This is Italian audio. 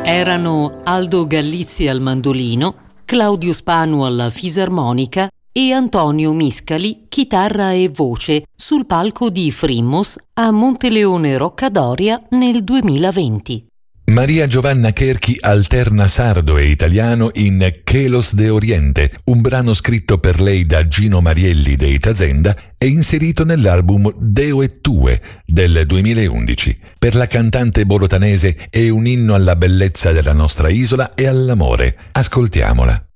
Erano Aldo Gallizzi al mandolino, Claudio Spanu alla fisarmonica e Antonio Miscali, chitarra e voce, sul palco di Frimmos a Monteleone Roccadoria nel 2020. Maria Giovanna Cherchi alterna sardo e italiano in Chelos de Oriente, un brano scritto per lei da Gino Marielli dei Tazenda e inserito nell'album Deo e Tue del 2011. Per la cantante bolotanese è un inno alla bellezza della nostra isola e all'amore. Ascoltiamola.